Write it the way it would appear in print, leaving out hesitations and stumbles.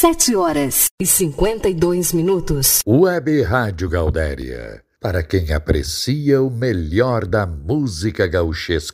7h52. Web Rádio Gaudéria, para quem aprecia o melhor da música gauchesca.